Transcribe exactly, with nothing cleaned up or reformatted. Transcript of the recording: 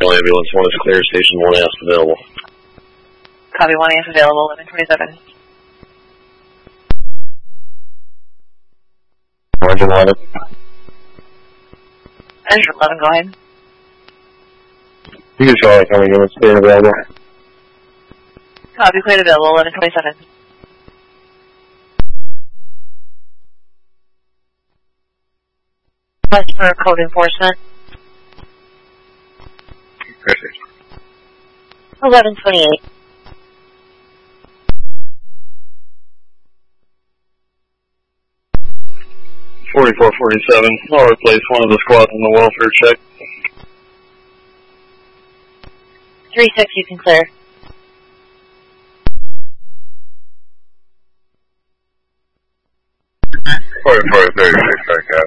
ambulance, one is clear, station one A available. Copy, one A F available, eleven twenty-seven. Roger, eleven. Engine eleven, go ahead. You can show it coming in, it's clear available. Copy, clear available, eleven twenty-seven. Request for code enforcement. Perfect. eleven twenty-eight. forty-four forty-seven, I'll replace one of the squads on the welfare check. three six, you can clear. forty-four thirty-six, back out.